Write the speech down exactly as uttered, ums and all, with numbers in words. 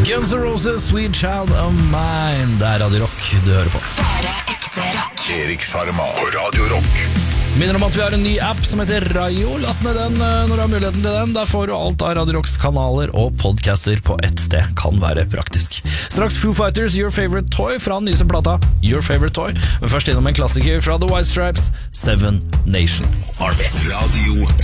Guns N' Roses, Sweet Child of Mine. Det er Radio Rock du hører på. Bare ekte rock. Erik Farma på Radio Rock. Minner om at vi har en ny app som heter Rayo. Last ned den når du har muligheten til den. Der får du alt av Radio Rocks kanaler og podcaster på ett sted. Kan være praktisk. Straks Foo Fighters, Your Favorite Toy fra den nyeste plata Your Favorite Toy. Men først innom en klassiker fra The White Stripes, Seven Nation Army. Radio